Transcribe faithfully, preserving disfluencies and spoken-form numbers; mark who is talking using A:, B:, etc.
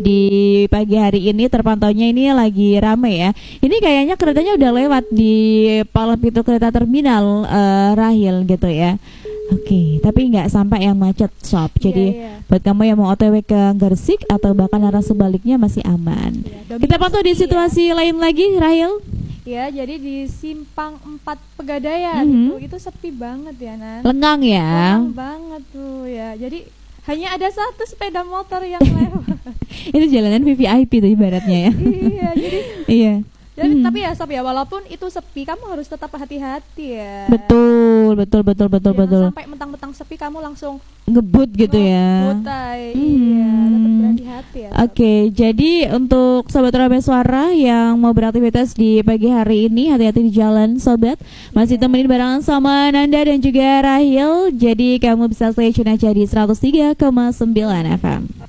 A: di pagi hari ini terpantaunya ini lagi rame ya. Ini kayaknya keretanya udah lewat di palang pintu kereta terminal uh, Rahil gitu ya. Oke, okay, tapi nggak sampai yang macet sob. Jadi yeah, yeah. buat kamu yang mau O T W ke Gresik atau bahkan arah sebaliknya masih aman. Yeah, kita pantau di situasi ya. lain lagi, Rahil.
B: Ya, jadi di Simpang empat Pegadaian mm-hmm. itu, itu sepi banget ya, Nan.
A: Lengang ya.
B: Lengang banget tuh ya. Jadi hanya ada satu sepeda motor yang lewat.
A: Itu jalanan V V I P tuh ibaratnya ya.
B: Iya, jadi
A: iya.
B: Jadi
A: hmm.
B: tapi ya sob ya, walaupun itu sepi, kamu harus tetap hati-hati ya.
A: Betul, betul, betul, betul,
B: Jangan
A: betul.
B: Sampai mentang-mentang sepi kamu langsung
A: ngebut gitu ya.
B: Ngebut, hmm. iya, tetap berhati-hati ya.
A: Oke, okay, jadi untuk sobat Ramai Suara yang mau beraktivitas di pagi hari ini, hati-hati di jalan sobat. Masih yeah. temenin barengan sama Nanda dan juga Rahil. Jadi kamu bisa stay tune aja di seratus tiga koma sembilan F M.